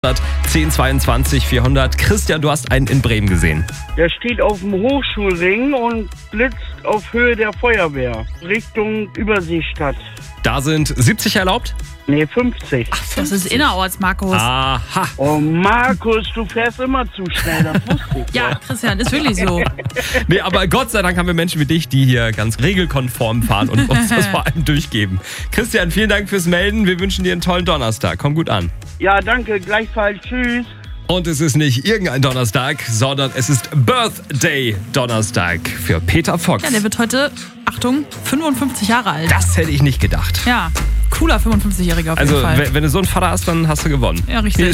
10 22 400. Christian, du hast einen in Bremen gesehen. Der steht auf dem Hochschulring und blitzt auf Höhe der Feuerwehr Richtung Überseestadt. Da sind 70 erlaubt? Nee, 50. Das ist innerorts, Markus. Aha. Oh, Markus, du fährst immer zu schnell, das wusste ich. Ja, Christian, ist wirklich so. Nee, aber Gott sei Dank haben wir Menschen wie dich, die hier ganz regelkonform fahren und uns das vor allem durchgeben. Christian, vielen Dank fürs Melden. Wir wünschen dir einen tollen Donnerstag. Komm gut an. Ja, danke, gleichfalls. Tschüss. Und es ist nicht irgendein Donnerstag, sondern es ist Birthday Donnerstag für Peter Fox. Ja, der wird heute, Achtung, 55 Jahre alt. Das hätte ich nicht gedacht. Ja, cooler 55-Jähriger auf jeden Also, Fall. wenn du so einen Vater hast, dann hast du gewonnen. Ja, richtig.